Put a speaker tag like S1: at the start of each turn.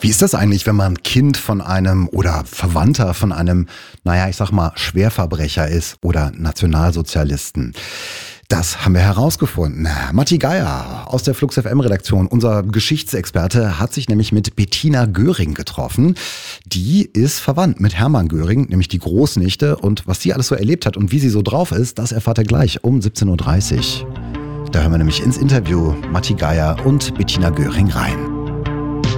S1: Wie ist das eigentlich, wenn man Kind von einem oder Verwandter von einem, naja, ich sag mal, Schwerverbrecher ist oder Nationalsozialisten? Das haben wir herausgefunden. Matti Geier aus der Flux FM Redaktion, unser Geschichtsexperte, hat sich nämlich mit Bettina Göring getroffen. Die ist verwandt mit Hermann Göring, nämlich die Großnichte. Und was sie alles so erlebt hat und wie sie so drauf ist, das erfahrt ihr gleich um 17.30 Uhr. Da hören wir nämlich ins Interview Matti Geier und Bettina Göring rein.